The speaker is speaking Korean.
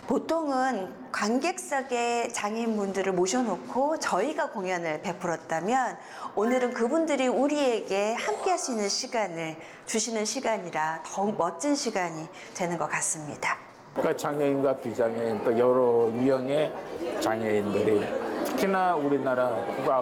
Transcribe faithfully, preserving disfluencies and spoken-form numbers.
보통은 관객석에 장애인분들을 모셔놓고 저희가 공연을 베풀었다면 오늘은 그분들이 우리에게 함께 할 수 있는 시간을 주시는 시간이라 더욱 멋진 시간이 되는 것 같습니다. 그러니까 장애인과 비장애인 또 여러 유형의 장애인들이 특히나 우리나라 국악